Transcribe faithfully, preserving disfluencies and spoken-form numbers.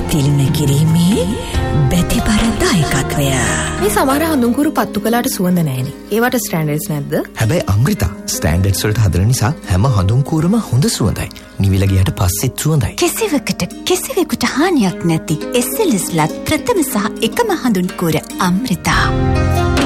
තිලින කිරීමේ බැතිබර දායකත්වය. මේ සමහර හඳුන්කුරු පත්තු කළාට සුවඳ නැහෙනි. ඒවට ස්ටෑන්ඩඩ්ස් නැද්ද? හැබැයි අමෘතා ස්ටෑන්ඩඩ්ස් වලට හදන නිසා හැම හඳුන්කුරම හොඳ සුවඳයි. නිවිල ගියට පස්සෙත් සුවඳයි. කිසිවකට කිසිවෙකුට හානියක් නැති එස් එල් එස් ලත් ප්‍රථම සහ එකම හඳුන්කුර අමෘතා.